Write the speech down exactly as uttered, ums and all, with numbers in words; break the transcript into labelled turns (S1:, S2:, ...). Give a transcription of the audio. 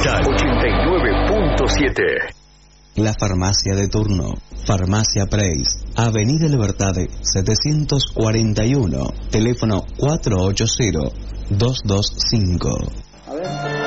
S1: Capital ochenta y nueve punto siete.
S2: La farmacia de turno, Farmacia Preis, Avenida Libertad setecientos cuarenta y uno, teléfono cuatro ocho cero, dos dos cinco.